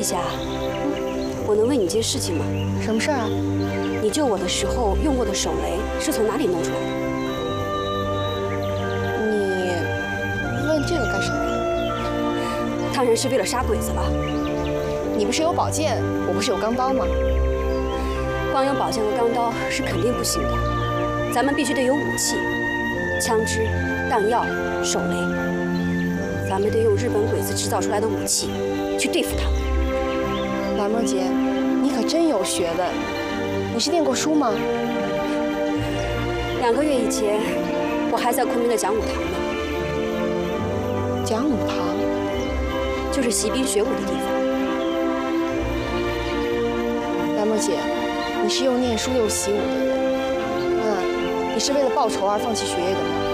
霞，我能问你件事情吗？ 什么事儿啊？ 你救我的时候用过的手雷是从哪里弄出来的？ 你问这个干什么？ 当然是为了杀鬼子了。 你不是有宝剑，我不是有钢刀吗？ 光有宝剑和钢刀是肯定不行的，咱们必须得有武器，枪支、弹药、手雷。咱们得用日本鬼子制造出来的武器去对付他们。 蓝梦洁，你可真有学问。你是念过书吗 2个月以前，我还在昆明的讲武堂呢。 讲武堂就是习兵学武的地方。 蓝梦洁，你是又念书又习武的人，你是为了报仇而放弃学业的吗？